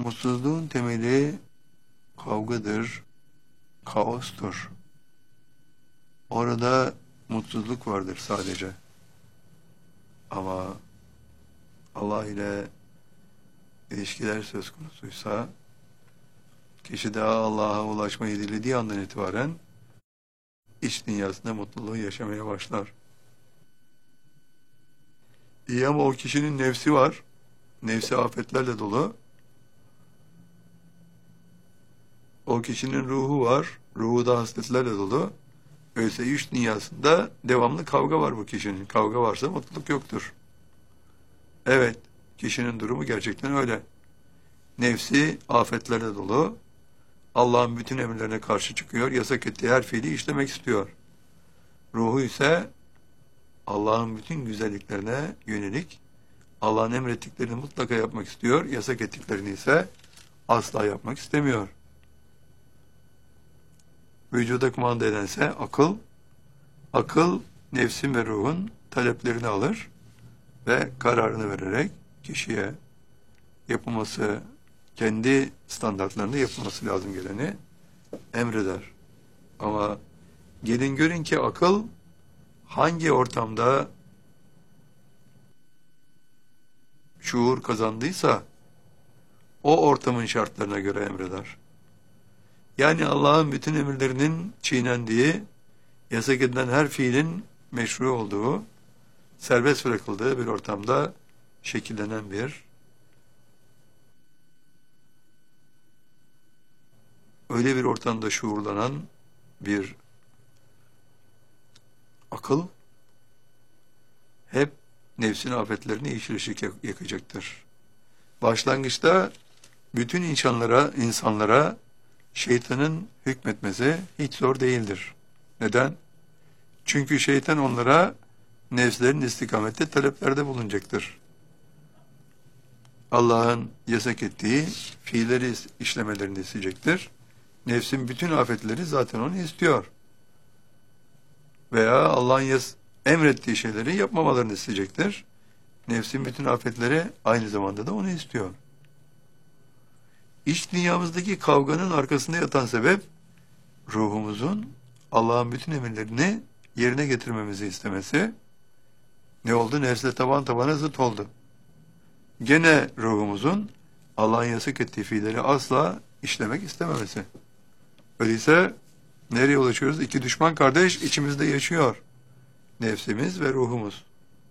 Mutsuzluğun temeli kavgadır, kaostur. Orada mutsuzluk vardır sadece. Ama Allah ile ilişkiler söz konusuysa, kişi daha Allah'a ulaşmayı dilediği andan itibaren iç dünyasında mutluluğu yaşamaya başlar. İyi ama o kişinin nefsi var. Nefsi afetlerle dolu. O kişinin ruhu var. Ruhu da hasletlerle dolu. Öyleyse iç dünyasında devamlı kavga var bu kişinin. Kavga varsa mutluluk yoktur. Evet, kişinin durumu gerçekten öyle. Nefsi afetlerle dolu. Allah'ın bütün emirlerine karşı çıkıyor. Yasak ettiği her fiili işlemek istiyor. Ruhu ise Allah'ın bütün güzelliklerine yönelik, Allah'ın emrettiklerini mutlaka yapmak istiyor. Yasak ettiklerini ise asla yapmak istemiyor. Vücuda kumanda edense akıl. Akıl, nefsin ve ruhun taleplerini alır ve kararını vererek kişiye yapılması, kendi standartlarında yapılması lazım geleni emreder. Ama gelin görün ki akıl hangi ortamda şuur kazandıysa o ortamın şartlarına göre emreder. Yani Allah'ın bütün emirlerinin çiğnendiği, yasak edilen her fiilin meşru olduğu, serbest bırakıldığı bir ortamda şekillenen öyle bir ortamda şuurlanan bir akıl hep nefsin afetlerini yeşil ışık yakacaktır. Başlangıçta bütün insanlara şeytanın hükmetmesi hiç zor değildir. Neden? Çünkü şeytan onlara nefslerin istikamette taleplerde bulunacaktır. Allah'ın yasak ettiği fiilleri işlemelerini isteyecektir. Nefsin bütün afetleri zaten onu istiyor. Veya Allah'ın emrettiği şeyleri yapmamalarını isteyecektir. Nefsin bütün afetleri aynı zamanda da onu istiyor. İç dünyamızdaki kavganın arkasında yatan sebep, ruhumuzun Allah'ın bütün emirlerini yerine getirmemizi istemesi. Ne oldu? Nefsle taban tabana zıt oldu. Gene ruhumuzun Allah'ın yasak ettiği fiilleri asla işlemek istememesi. Öyleyse nereye ulaşıyoruz? İki düşman kardeş içimizde yaşıyor. Nefsimiz ve ruhumuz.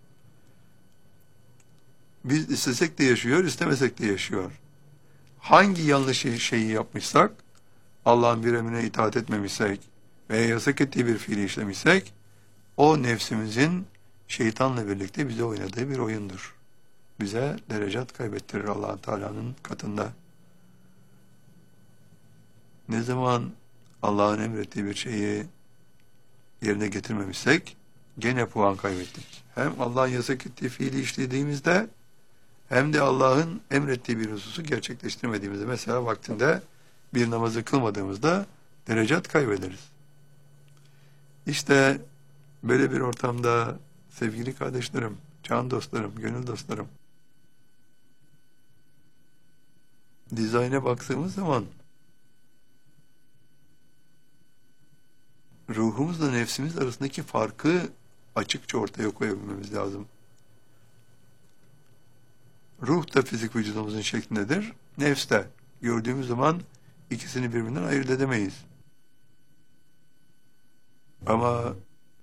Biz istesek de yaşıyor, istemesek de yaşıyor. Hangi yanlış şeyi yapmışsak, Allah'ın bir emrine itaat etmemişsek veya yasak ettiği bir fiili işlemişsek, o nefsimizin şeytanla birlikte bize oynadığı bir oyundur. Bize derecat kaybettirir Allah Teala'nın katında. Ne zaman Allah'ın emrettiği bir şeyi yerine getirmemişsek, gene puan kaybettik. Hem Allah'ın yasak ettiği fiili işlediğimizde, hem de Allah'ın emrettiği bir hususu gerçekleştirmediğimizde, mesela vaktinde bir namazı kılmadığımızda derecat kaybederiz. İşte böyle bir ortamda sevgili kardeşlerim, can dostlarım, gönül dostlarım, dizayna baktığımız zaman ruhumuzla nefsimiz arasındaki farkı açıkça ortaya koyabilmemiz lazım. Ruh da fizik vücudumuzun şeklindedir. Nefs de. Gördüğümüz zaman ikisini birbirinden ayırt edemeyiz. Ama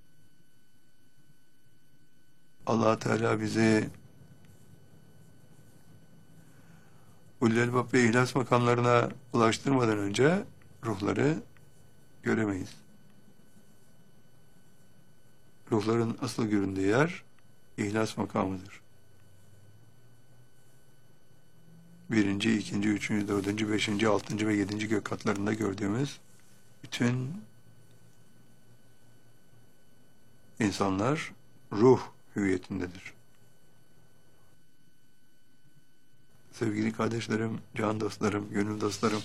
Allah Teala bizi Ulul Albab ve İhlas makamlarına ulaştırmadan önce ruhları göremeyiz. Ruhların asıl göründüğü yer İhlas makamıdır. 1., 2., 3., 4., 5., 6. ve 7. gök katlarında gördüğümüz bütün insanlar ruh hüviyetindedir. Sevgili kardeşlerim, can dostlarım, gönül dostlarım,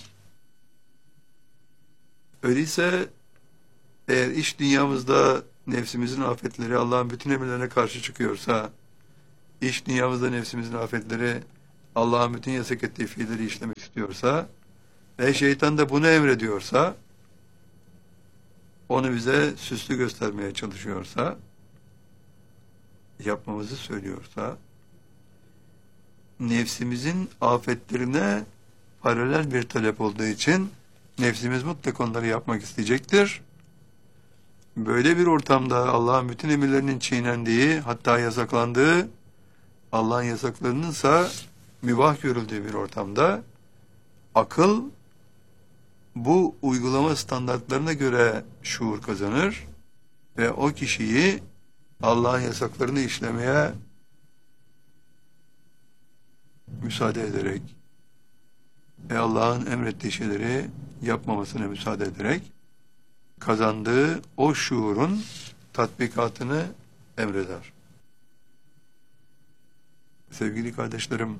öyleyse eğer iç dünyamızda nefsimizin afetleri Allah'ın bütün emirlerine karşı çıkıyorsa, iç dünyamızda nefsimizin afetleri Allah'ın bütün yasak ettiği fiilleri işlemek istiyorsa ve şeytan da bunu emrediyorsa, onu bize süslü göstermeye çalışıyorsa, yapmamızı söylüyorsa, nefsimizin afetlerine paralel bir talep olduğu için nefsimiz mutlaka onları yapmak isteyecektir. Böyle bir ortamda Allah'ın bütün emirlerinin çiğnendiği, hatta yasaklandığı, Allah'ın yasaklarınınsa mübah görüldüğü bir ortamda akıl bu uygulama standartlarına göre şuur kazanır ve o kişiyi Allah'ın yasaklarını işlemeye müsaade ederek ve Allah'ın emrettiği şeyleri yapmamasına müsaade ederek kazandığı o şuurun tatbikatını emreder. Sevgili kardeşlerim,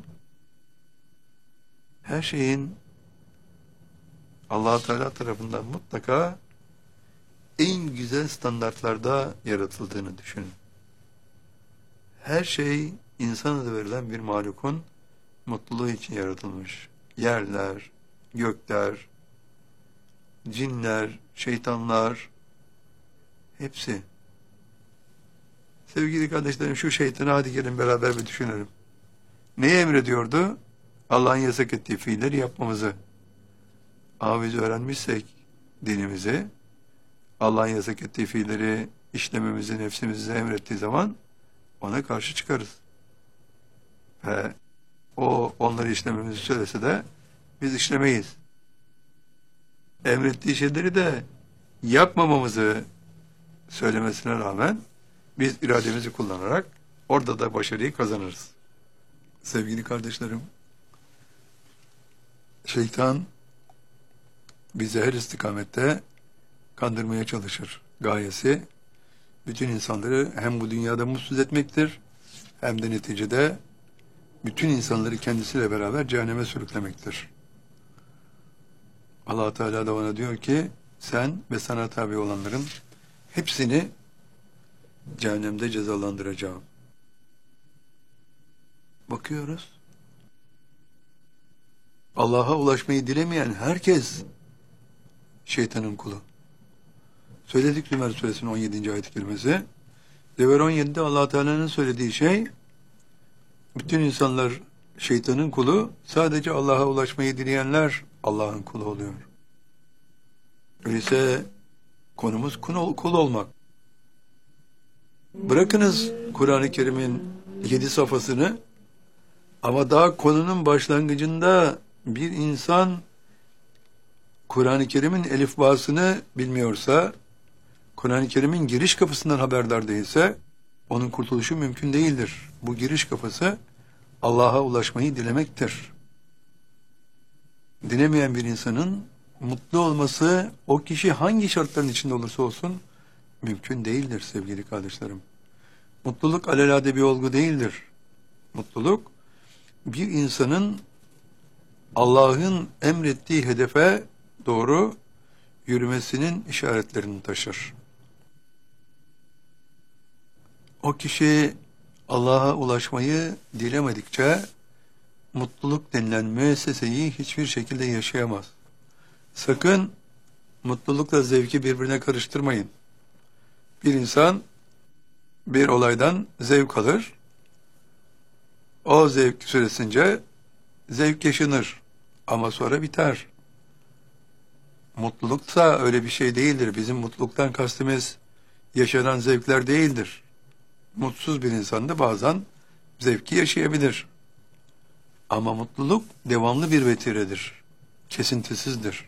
her şeyin Allah Teala tarafından mutlaka en güzel standartlarda yaratıldığını düşünün. Her şey insan adı verilen bir mahlukun mutluluğu için yaratılmış. Yerler, gökler, cinler, şeytanlar, hepsi. Sevgili kardeşlerim, şu şeytanı hadi gelin beraber bir düşünelim. Neyi emrediyordu? Allah'ın yasak ettiği fiilleri yapmamızı. Ama biz öğrenmişsek dinimizi, Allah'ın yasak ettiği fiilleri işlememizi nefsimize emrettiği zaman ona karşı çıkarız. Ve o onları işlememizi söylese de biz işlemeyiz. Emrettiği şeyleri de yapmamamızı söylemesine rağmen biz irademizi kullanarak orada da başarıyı kazanırız. Sevgili kardeşlerim, şeytan bizi her istikamette kandırmaya çalışır. Gayesi bütün insanları hem bu dünyada mutsuz etmektir hem de neticede bütün insanları kendisiyle beraber cehenneme sürüklemektir. Allah Teala da ona diyor ki sen ve sana tabi olanların hepsini cehennemde cezalandıracağım. Bakıyoruz. Allah'a ulaşmayı dilemeyen herkes şeytanın kulu. Söyledik Zümer Suresinin 17. ayet-i kerimesi. Zümer 17'de Allah Teala'nın söylediği şey bütün insanlar şeytanın kulu, sadece Allah'a ulaşmayı dileyenler Allah'ın kulu oluyor. Öyleyse konumuz kul olmak. Bırakınız Kur'an-ı Kerim'in 7 safhasını, ama daha konunun başlangıcında bir insan Kur'an-ı Kerim'in elifbasını bilmiyorsa, Kur'an-ı Kerim'in giriş kapısından haberdar değilse, onun kurtuluşu mümkün değildir. Bu giriş kapısı Allah'a ulaşmayı dilemektir. Dilemeyen bir insanın mutlu olması, o kişi hangi şartların içinde olursa olsun mümkün değildir sevgili kardeşlerim. Mutluluk alelade bir olgu değildir. Mutluluk, bir insanın Allah'ın emrettiği hedefe doğru yürümesinin işaretlerini taşır. O kişi Allah'a ulaşmayı dilemedikçe mutluluk denilen müesseseyi hiçbir şekilde yaşayamaz. Sakın mutlulukla zevki birbirine karıştırmayın. Bir insan bir olaydan zevk alır. O zevk süresince zevk yaşanır ama sonra biter. Mutluluksa öyle bir şey değildir. Bizim mutluluktan kastımız yaşanan zevkler değildir. Mutsuz bir insan da bazen zevki yaşayabilir. Ama mutluluk devamlı bir vetiredir. Kesintisizdir.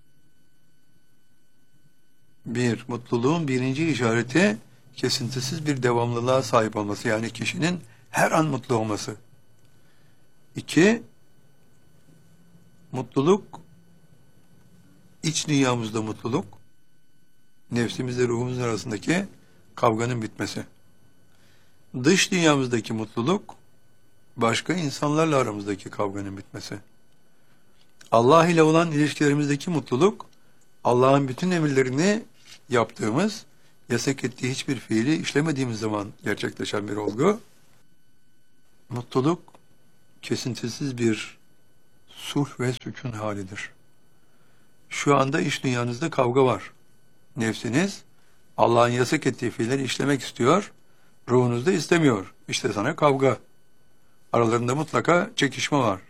Mutluluğun birinci işareti kesintisiz bir devamlılığa sahip olması. Yani kişinin her an mutlu olması. 2, mutluluk, iç dünyamızda mutluluk, nefsimizle ruhumuzun arasındaki kavganın bitmesi. Dış dünyamızdaki mutluluk, başka insanlarla aramızdaki kavganın bitmesi. Allah ile olan ilişkilerimizdeki mutluluk, Allah'ın bütün emirlerini yaptığımız, yasak ettiği hiçbir fiili işlemediğimiz zaman gerçekleşen bir olgu. Mutluluk, kesintisiz bir sulh ve sükun halidir. Şu anda iç dünyanızda kavga var. Nefsiniz Allah'ın yasak ettiği fiilleri işlemek istiyor, ruhunuz da istemiyor. İşte sana kavga. Aralarında mutlaka çekişme var.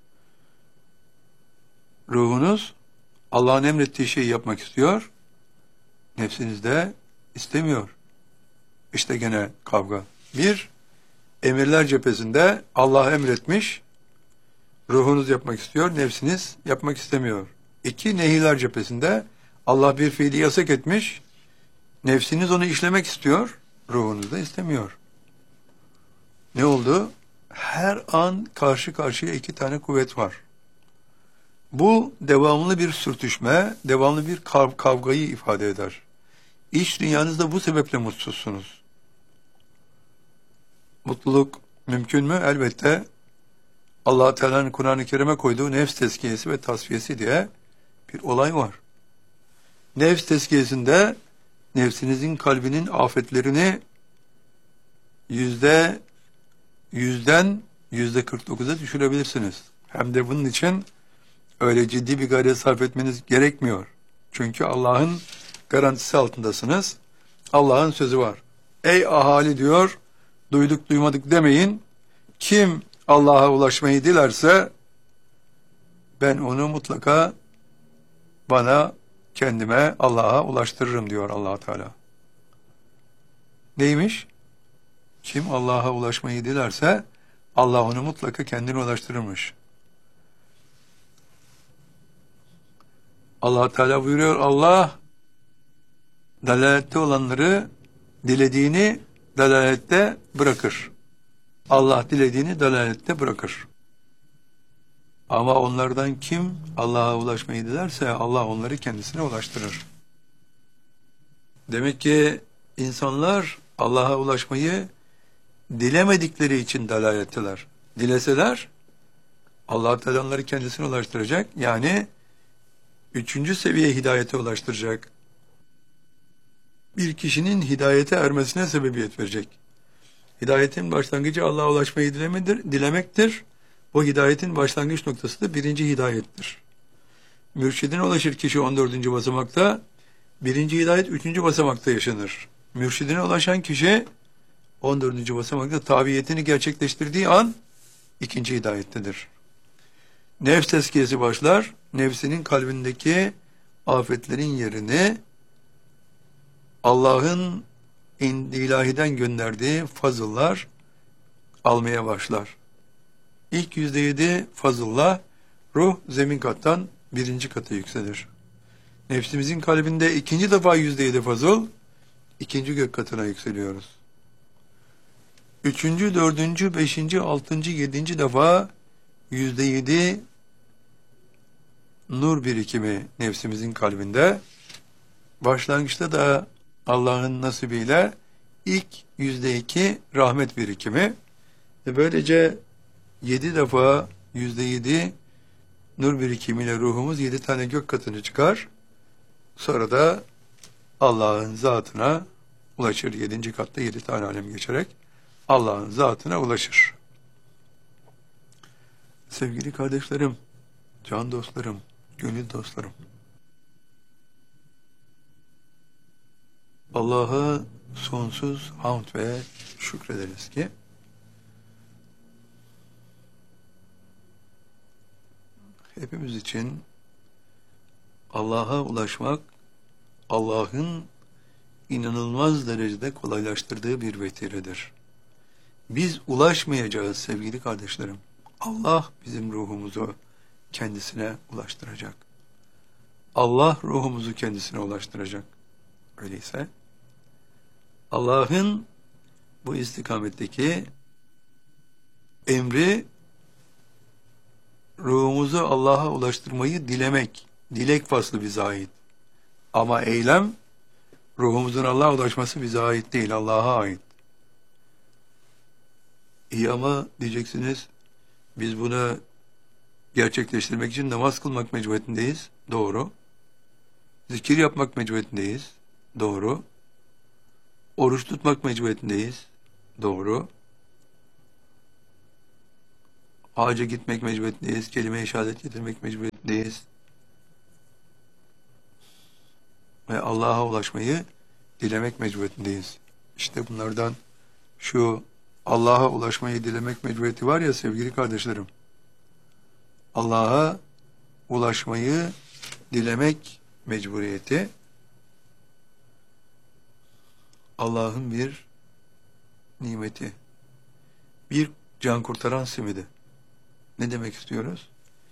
Ruhunuz Allah'ın emrettiği şeyi yapmak istiyor, nefsiniz de istemiyor. İşte gene kavga. Bir, emirler cephesinde Allah emretmiş, ruhunuz yapmak istiyor, nefsiniz yapmak istemiyor. İki, nehiler cephesinde Allah bir fiili yasak etmiş, nefsiniz onu işlemek istiyor, ruhunuz da istemiyor. Ne oldu? Her an karşı karşıya iki tane kuvvet var. Bu devamlı bir sürtüşme, devamlı bir kavgayı ifade eder. İç dünyanızda bu sebeple mutsuzsunuz. Mutluluk mümkün mü? Elbette. Allah Teala'nın Kur'an-ı Kerim'e koyduğu nefs tezkiyesi ve tasfiyesi diye bir olay var. Nefs tezkiyesinde nefsinizin kalbinin afetlerini yüzden %49'a düşürebilirsiniz. Hem de bunun için öyle ciddi bir gayret sarf etmeniz gerekmiyor. Çünkü Allah'ın garantisi altındasınız. Allah'ın sözü var. Ey ahali diyor, duyduk duymadık demeyin. Kim Allah'a ulaşmayı dilerse ben onu mutlaka bana, kendime, Allah'a ulaştırırım diyor Allah Teala. Neymiş? Kim Allah'a ulaşmayı dilerse Allah onu mutlaka kendine ulaştırırmış. Allah Teala buyuruyor, Allah dalalette olanları dilediğini dalalette bırakır. Allah dilediğini dalalette bırakır. Ama onlardan kim Allah'a ulaşmayı dilerse Allah onları kendisine ulaştırır. Demek ki insanlar Allah'a ulaşmayı dilemedikleri için dalaletteler. Dileseler Allah Teala onları kendisine ulaştıracak. Yani 3. seviye hidayete ulaştıracak. Bir kişinin hidayete ermesine sebebiyet verecek. Hidayetin başlangıcı Allah'a ulaşmayı dilemektir. Bu hidayetin başlangıç noktası da 1. hidayettir. Mürşidine ulaşır kişi 14. basamakta, 1. hidayet 3. basamakta yaşanır. Mürşidine ulaşan kişi 14. basamakta tabiyetini gerçekleştirdiği an 2. hidayettedir. Nefs tezkiyesi başlar, nefsinin kalbindeki afetlerin yerini Allah'ın ilahiden gönderdiği fazıllar almaya başlar. İlk %7 fazılla ruh zemin kattan 1. kata yükselir. Nefsimizin kalbinde 2. defa %7 fazıl 2. gök katına yükseliyoruz. 3., 4., 5., 6., 7. defa %7 nur birikimi nefsimizin kalbinde. Başlangıçta da Allah'ın nasibiyle ilk %2 rahmet birikimi. Böylece 7 defa %7 nur birikimiyle ruhumuz 7 tane gök katını çıkar. Sonra da Allah'ın zatına ulaşır. 7. katta 7 tane alem geçerek Allah'ın zatına ulaşır. Sevgili kardeşlerim, can dostlarım, gönül dostlarım, Allah'a sonsuz hamd ve şükrederiz ki hepimiz için Allah'a ulaşmak, Allah'ın inanılmaz derecede kolaylaştırdığı bir vesiledir. Biz ulaşmayacağız sevgili kardeşlerim. Allah bizim ruhumuzu kendisine ulaştıracak. Allah ruhumuzu kendisine ulaştıracak. Öyleyse Allah'ın bu istikametteki emri ruhumuzu Allah'a ulaştırmayı dilemek, dilek faslı bize ait. Ama eylem, ruhumuzun Allah'a ulaşması bize ait değil, Allah'a ait. İyi ama diyeceksiniz, biz bunu gerçekleştirmek için namaz kılmak mecburiyetindeyiz. Doğru. Zikir yapmak mecburiyetindeyiz. Doğru. Oruç tutmak mecburiyetindeyiz. Doğru. Hacca gitmek mecburiyetindeyiz. Kelime-i şehadet getirmek mecburiyetindeyiz. Ve Allah'a ulaşmayı dilemek mecburiyetindeyiz. İşte bunlardan şu Allah'a ulaşmayı dilemek mecburiyeti var ya sevgili kardeşlerim. Allah'a ulaşmayı dilemek mecburiyeti Allah'ın bir nimeti. Bir can kurtaran simidi. Ne demek istiyoruz?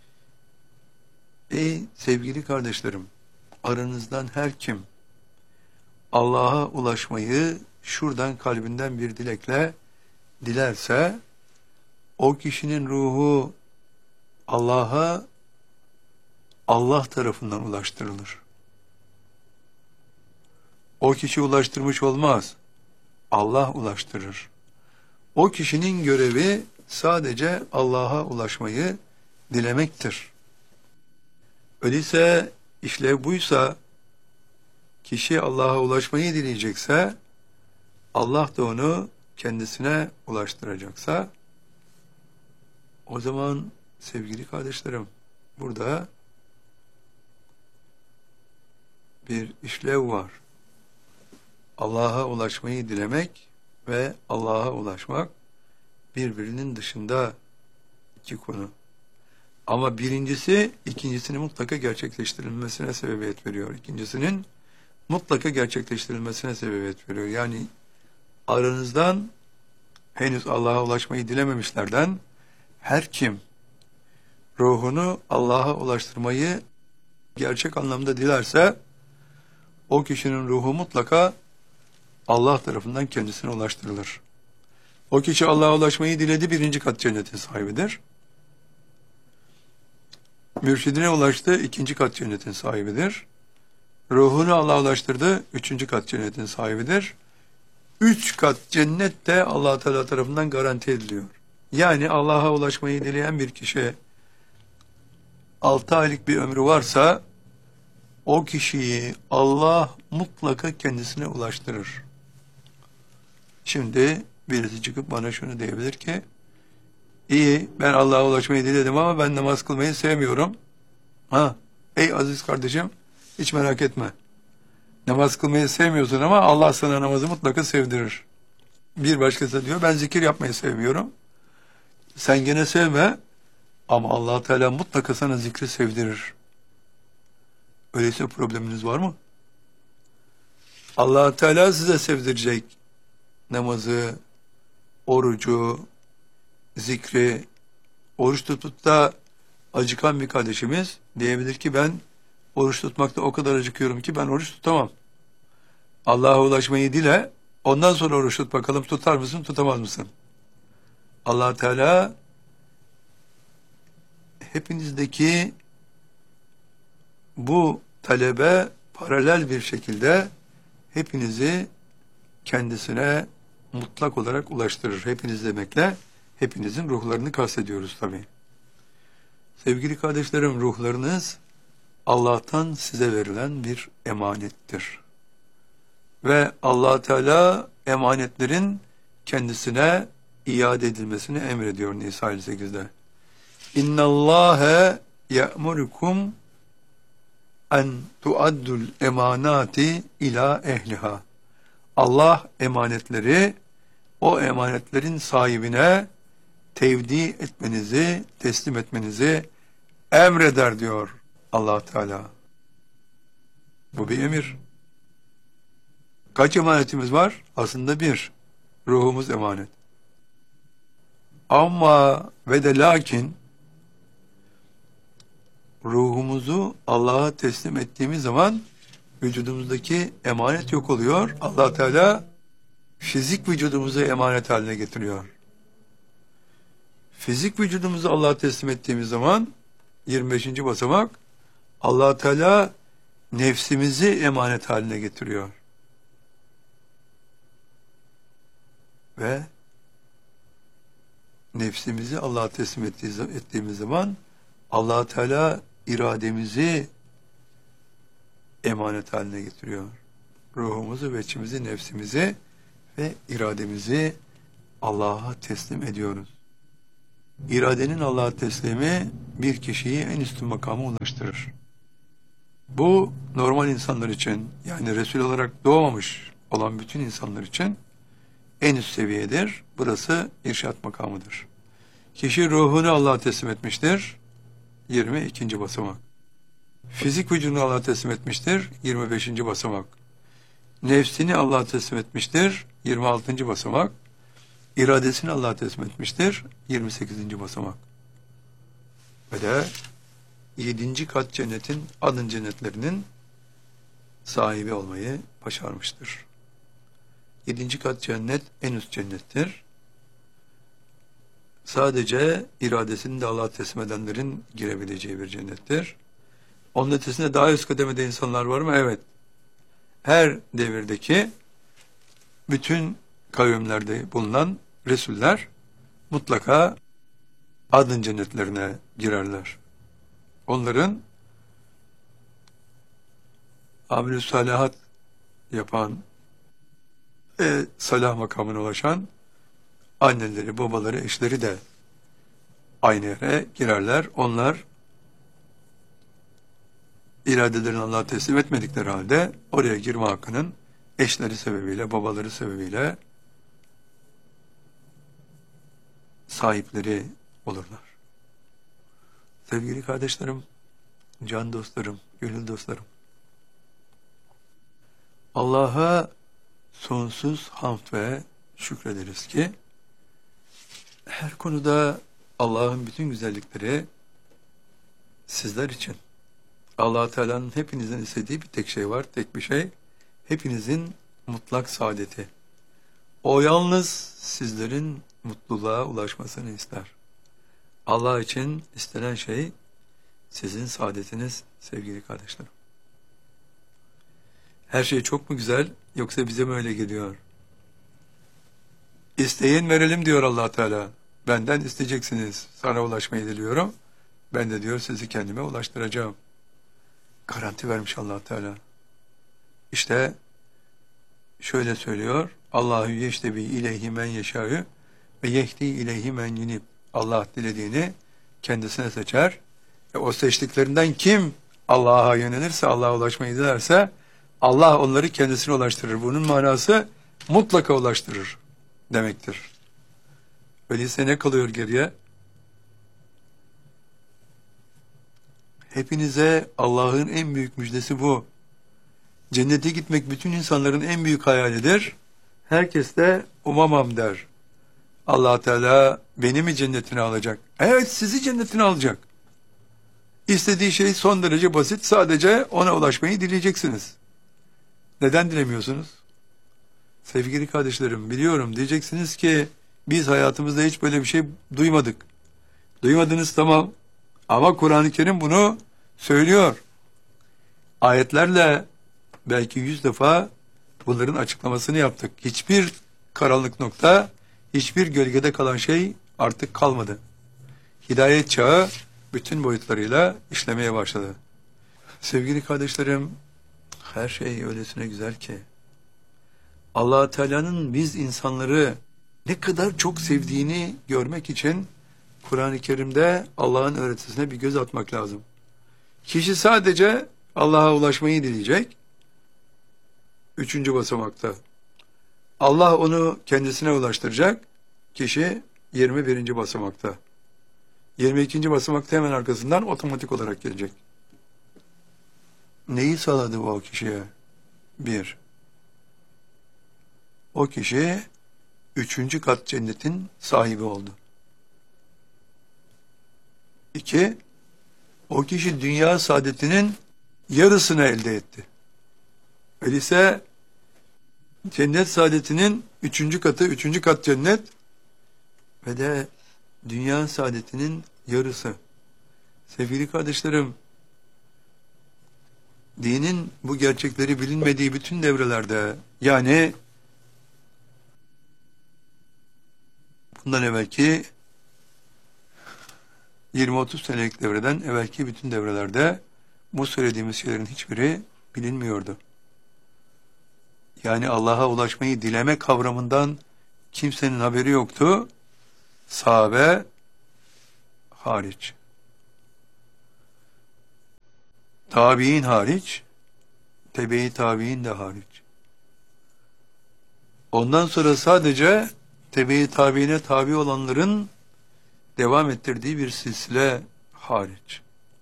Ey sevgili kardeşlerim, aranızdan her kim Allah'a ulaşmayı şuradan kalbinden bir dilekle dilerse, o kişinin ruhu Allah'a Allah tarafından ulaştırılır. O kişi ulaştırmış olmaz. Allah ulaştırır. O kişinin görevi sadece Allah'a ulaşmayı dilemektir. Öyleyse işlev buysa, kişi Allah'a ulaşmayı dileyecekse, Allah da onu kendisine ulaştıracaksa, o zaman sevgili kardeşlerim, burada bir işlev var. Allah'a ulaşmayı dilemek ve Allah'a ulaşmak birbirinin dışında iki konu. Ama birincisi ikincisini mutlaka gerçekleştirilmesine sebebiyet veriyor. İkincisinin mutlaka gerçekleştirilmesine sebebiyet veriyor. Yani aranızdan henüz Allah'a ulaşmayı dilememişlerden her kim ruhunu Allah'a ulaştırmayı gerçek anlamda dilerse, o kişinin ruhu mutlaka Allah tarafından kendisine ulaştırılır. O kişi Allah'a ulaşmayı diledi, birinci kat cennetin sahibidir. Mürşidine ulaştı, ikinci kat cennetin sahibidir. Ruhunu Allah'a ulaştırdı, üçüncü kat cennetin sahibidir. Üç kat cennet de Allah Teala tarafından garanti ediliyor. Yani Allah'a ulaşmayı dileyen bir kişi 6 aylık bir ömrü varsa, o kişiyi Allah mutlaka kendisine ulaştırır. Şimdi birisi çıkıp bana şunu diyebilir ki, iyi, ben Allah'a ulaşmayı diledim ama ben namaz kılmayı sevmiyorum. Ey aziz kardeşim, hiç merak etme. Namaz kılmayı sevmiyorsun ama Allah sana namazı mutlaka sevdirir. Bir başkası diyor, ben zikir yapmayı sevmiyorum. Sen gene sevme ama Allah Teala mutlaka sana zikri sevdirir. Öyleyse probleminiz var mı? Allah Teala size sevdirecek namazı, orucu, zikri. Oruç tutup da acıkan bir kardeşimiz diyebilir ki, ben oruç tutmakta o kadar acıkıyorum ki ben oruç tutamam. Allah'a ulaşmayı dile, ondan sonra oruç tut bakalım, tutar mısın, tutamaz mısın? Allah Teala hepinizdeki bu talebe paralel bir şekilde hepinizi kendisine mutlak olarak ulaştırır. Hepiniz demekle hepinizin ruhlarını kastediyoruz tabii. Sevgili kardeşlerim, ruhlarınız Allah'tan size verilen bir emanettir. Ve Allah Teala emanetlerin kendisine iade edilmesini emrediyor Nisa 58'de. İnna Allahe ya'murukum en tuaddul emanati ila ehliha. Allah emanetleri o emanetlerin sahibine tevdi etmenizi, teslim etmenizi emreder diyor Allah Teala. Bu bir emir. Kaç emanetimiz var? Aslında bir. Ruhumuz emanet. Ama ve de lakin ruhumuzu Allah'a teslim ettiğimiz zaman vücudumuzdaki emanet yok oluyor. Allah Teala fizik vücudumuzu emanet haline getiriyor. Fizik vücudumuzu Allah'a teslim ettiğimiz zaman 25. basamak, Allah Teala nefsimizi emanet haline getiriyor. Ve nefsimizi Allah'a teslim ettiğimiz zaman Allah Teala irademizi emanet haline getiriyor. Ruhumuzu, veçimizi, nefsimizi ve irademizi Allah'a teslim ediyoruz. İradenin Allah'a teslimi bir kişiyi en üstün makama ulaştırır. Bu normal insanlar için, yani Resul olarak doğmamış olan bütün insanlar için en üst seviyedir. Burası irşat makamıdır. Kişi ruhunu Allah'a teslim etmiştir. 22. basamak. Fizik vücudunu Allah'a teslim etmiştir. 25. basamak. Nefsini Allah'a teslim etmiştir. 26. basamak. İradesini Allah'a teslim etmiştir. 28. basamak. Ve de 7. kat cennetin, adın cennetlerinin sahibi olmayı başarmıştır. 7. kat cennet en üst cennettir. Sadece iradesini de Allah'a teslim edenlerin girebileceği bir cennettir. Onun ötesinde daha üst kademede insanlar var mı? Evet. Her devirdeki bütün kavimlerde bulunan Resuller mutlaka adın cennetlerine girerler. Onların amel-i salihat yapan, salah makamına ulaşan anneleri, babaları, eşleri de aynı yere girerler. Onlar iradelerini Allah'a teslim etmedikleri halde oraya girme hakkının eşleri sebebiyle, babaları sebebiyle sahipleri olurlar. Sevgili kardeşlerim, can dostlarım, gönül dostlarım, Allah'a sonsuz hamd ve şükrederiz ki her konuda Allah'ın bütün güzellikleri sizler için. Allah Teala'nın hepinizin istediği bir tek şey var, tek bir şey. Hepinizin mutlak saadeti. O yalnız sizlerin mutluluğa ulaşmasını ister. Allah için istenen şey sizin saadetiniz sevgili kardeşlerim. Her şey çok mu güzel yoksa bize mi öyle geliyor? İsteyin verelim diyor Allah Teala. Benden isteyeceksiniz. Sana ulaşmayı diliyorum. Ben de diyor sizi kendime ulaştıracağım. Garanti vermiş Allah Teala. İşte şöyle söylüyor. Allahu yeştebi ileyhi men yeşâ'ü ve yehdi ileyhi men yunib. Allah dilediğini kendisine seçer. O seçtiklerinden kim Allah'a yönelirse, Allah'a ulaşmayı dilerse Allah onları kendisine ulaştırır. Bunun manası mutlaka ulaştırır demektir. Öyleyse ne kalıyor geriye? Hepinize Allah'ın en büyük müjdesi bu. Cennete gitmek bütün insanların en büyük hayalidir. Herkes de umamam der. Allah Teala beni mi cennetine alacak? Evet, sizi cennetine alacak. İstediği şey son derece basit. Sadece ona ulaşmayı dileyeceksiniz. Neden dilemiyorsunuz? Sevgili kardeşlerim, biliyorum diyeceksiniz ki biz hayatımızda hiç böyle bir şey duymadık. Duymadınız, tamam. Ama Kur'an-ı Kerim bunu söylüyor. Ayetlerle belki 100 defa bunların açıklamasını yaptık. Hiçbir karanlık nokta, hiçbir gölgede kalan şey artık kalmadı. Hidayet çağı bütün boyutlarıyla işlemeye başladı. Sevgili kardeşlerim, her şey öylesine güzel ki Allah Teala'nın biz insanları ne kadar çok sevdiğini görmek için Kur'an-ı Kerim'de Allah'ın öğretisine bir göz atmak lazım. Kişi sadece Allah'a ulaşmayı dileyecek. 3. basamakta. Allah onu kendisine ulaştıracak. Kişi 21. basamakta. 22. basamakta hemen arkasından otomatik olarak gelecek. Neyi sağladı bu o kişiye? 1. O kişi 3. kat cennetin sahibi oldu. 2. O kişi dünya saadetinin yarısını elde etti. Öyleyse cennet saadetinin 3. katı, 3. kat cennet ve de dünya saadetinin yarısı. Sevgili kardeşlerim, dinin bu gerçekleri bilinmediği bütün devrelerde, yani bundan evvelki 20-30 senelik devreden evvelki bütün devrelerde bu söylediğimiz şeylerin hiçbiri bilinmiyordu. Yani Allah'a ulaşmayı dileme kavramından kimsenin haberi yoktu. Sahabe hariç. Tabi'in hariç, tebe-i tabi'in de hariç. Ondan sonra sadece tebe-i tabiine tabi olanların devam ettirdiği bir silsile hariç.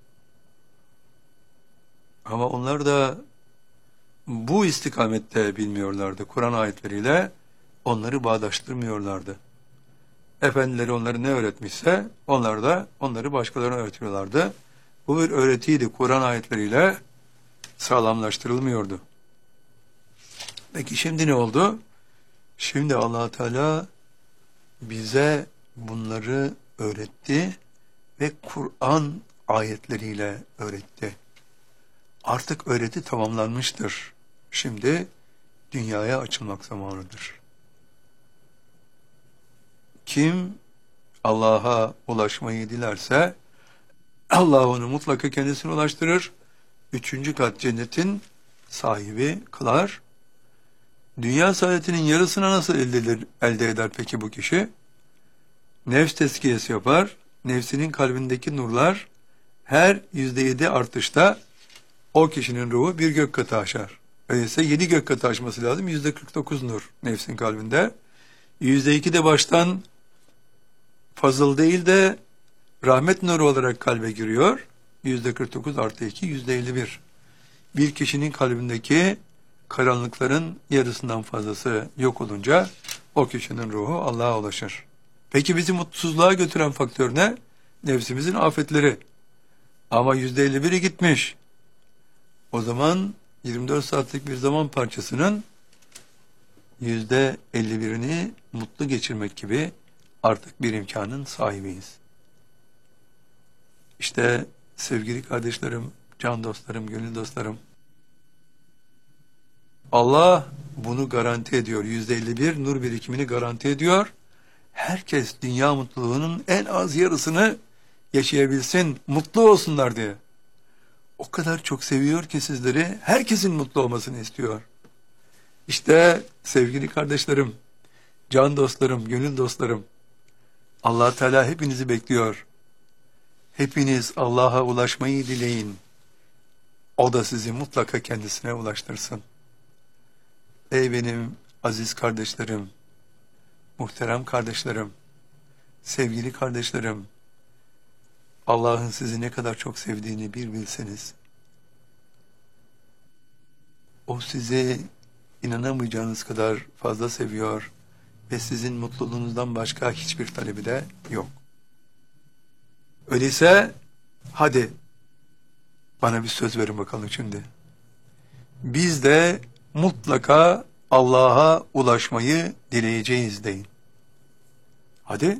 Ama onlar da bu istikamette bilmiyorlardı. Kur'an ayetleriyle onları bağdaştırmıyorlardı. Efendileri onları ne öğretmişse onlar da onları başkalarına öğretiyorlardı. Bu bir öğretiydi. Kur'an ayetleriyle sağlamlaştırılmıyordu. Peki şimdi ne oldu? Şimdi Allah Teala bize bunları öğretti ve Kur'an ayetleriyle öğretti. Artık öğreti tamamlanmıştır. Şimdi dünyaya açılmak zamanıdır. Kim Allah'a ulaşmayı dilerse Allah onu mutlaka kendisine ulaştırır. 3. kat cennetin sahibi kılar. Dünya saadetinin yarısına nasıl elde eder peki bu kişi? Nefs tezkiyesi yapar. Nefsinin kalbindeki nurlar her %7 artışta o kişinin ruhu bir gök katı aşar. Öyleyse 7 gök katı aşması lazım. %49 nur nefsin kalbinde. %2 de baştan fazıl değil de rahmet nuru olarak kalbe giriyor. %49 artı 2, %51. Bir kişinin kalbindeki karanlıkların yarısından fazlası yok olunca o kişinin ruhu Allah'a ulaşır. Peki bizi mutsuzluğa götüren faktör ne? Nefsimizin afetleri. Ama %51'i gitmiş. O zaman 24 saatlik bir zaman parçasının %51'ini mutlu geçirmek gibi artık bir imkanın sahibiyiz. İşte sevgili kardeşlerim, can dostlarım, gönül dostlarım, Allah bunu garanti ediyor. %51 nur birikimini garanti ediyor. Herkes dünya mutluluğunun en az yarısını yaşayabilsin, mutlu olsunlar diye. O kadar çok seviyor ki sizleri, herkesin mutlu olmasını istiyor. İşte sevgili kardeşlerim, can dostlarım, gönül dostlarım, Allah Teala hepinizi bekliyor. Hepiniz Allah'a ulaşmayı dileyin. O da sizi mutlaka kendisine ulaştırsın. Ey benim aziz kardeşlerim, muhterem kardeşlerim, sevgili kardeşlerim, Allah'ın sizi ne kadar çok sevdiğini bir bilseniz, o sizi inanamayacağınız kadar fazla seviyor ve sizin mutluluğunuzdan başka hiçbir talebi de yok. Öyleyse hadi bana bir söz verin bakalım şimdi. Biz de mutlaka Allah'a ulaşmayı dileyeceğiz deyin. Hadi.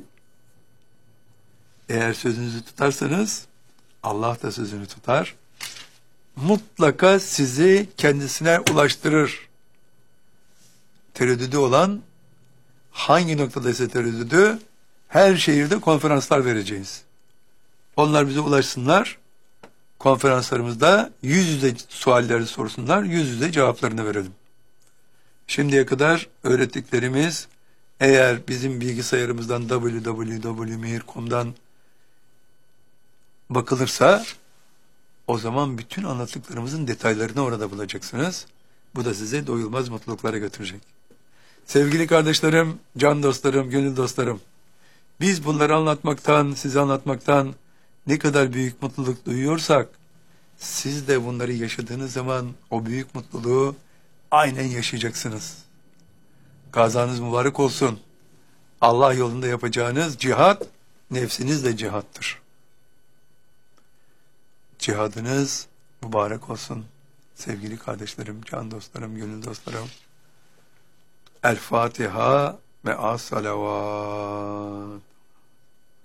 Eğer sözünüzü tutarsanız Allah da sözünü tutar. Mutlaka sizi kendisine ulaştırır. Tereddüdü olan hangi noktadaysa tereddüdü her şehirde konferanslar vereceğiz. Onlar bize ulaşsınlar. Konferanslarımızda yüz yüze sualleri sorsunlar. Yüz yüze cevaplarını verelim. Şimdiye kadar öğrettiklerimiz eğer bizim bilgisayarımızdan www.mihir.com'dan bakılırsa o zaman bütün anlattıklarımızın detaylarını orada bulacaksınız. Bu da size doyulmaz mutluluklara götürecek. Sevgili kardeşlerim, can dostlarım, gönül dostlarım, biz bunları anlatmaktan, size anlatmaktan ne kadar büyük mutluluk duyuyorsak, siz de bunları yaşadığınız zaman o büyük mutluluğu aynen yaşayacaksınız. Gazanız mübarek olsun. Allah yolunda yapacağınız cihat, nefsinizle cihattır. Cihadınız mübarek olsun. Sevgili kardeşlerim, can dostlarım, gönül dostlarım. El Fatiha ve as-salavat.